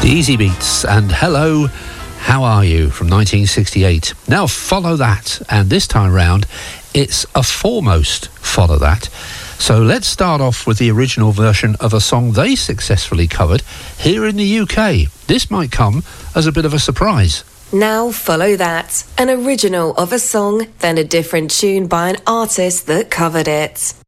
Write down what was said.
The Easy Beats and Hello, How Are You from 1968. Now follow that, and this time round it's a foremost follow that. So let's start off with the original version of a song they successfully covered here in the UK. This might come as a bit of a surprise. Now follow that, an original of a song, then a different tune by an artist that covered it.